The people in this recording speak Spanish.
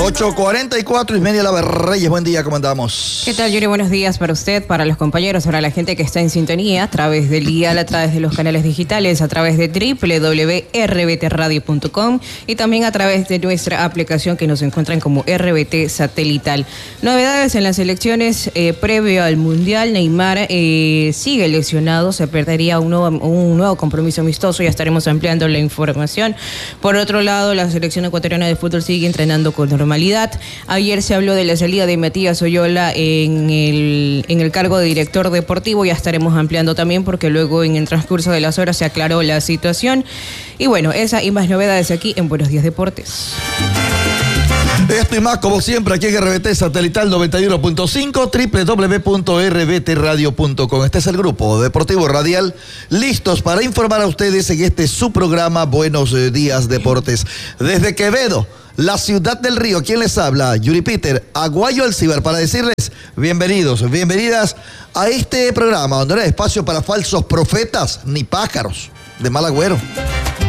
8:44, Ismenia Reyes, buen día, ¿cómo andamos? ¿Qué tal, Yuri? Buenos días para usted, para los compañeros, para la gente que está en sintonía a través del dial, a través de los canales digitales, a través de www.rbtradio.com y también a través de nuestra aplicación que nos encuentran como RBT Satelital. Novedades en las elecciones previo al Mundial. Neymar sigue lesionado, se perdería un nuevo compromiso amistoso, ya estaremos ampliando la información. Por otro lado, la selección ecuatoriana de fútbol sigue entrenando con normalidad. Ayer se habló de la salida de Matías Oyola en el cargo de director deportivo, ya estaremos ampliando también porque luego en el transcurso de las horas se aclaró la situación. Y bueno, esa y más novedades aquí en Buenos Días Deportes. Esto y más, como siempre, aquí en RBT Satelital 91.5, www.rbtradio.com. Este es el grupo deportivo radial, listos para informar a ustedes en este su programa Buenos Días Deportes. Desde Quevedo, la ciudad del río, ¿quién les habla? Yuri Peter, Aguayo Alcibar, para decirles bienvenidos, bienvenidas a este programa donde no hay espacio para falsos profetas ni pájaros de mal agüero.